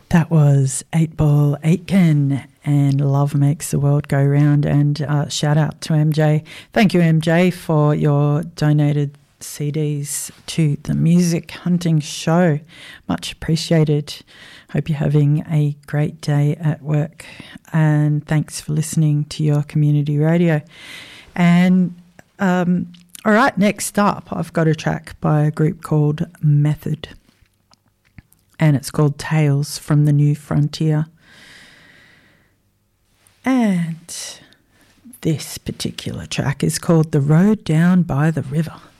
That was 8-Ball Aitken and Love Makes the World Go Round. And shout out to MJ. Thank you, MJ, for your donated CDs to the Music Hunting Show. Much appreciated. Hope you're having a great day at work. And thanks for listening to your community radio. And all right, next up, I've got a track by a group called Method. And it's called Tales from the New Frontier. And this particular track is called The Road Down by the River.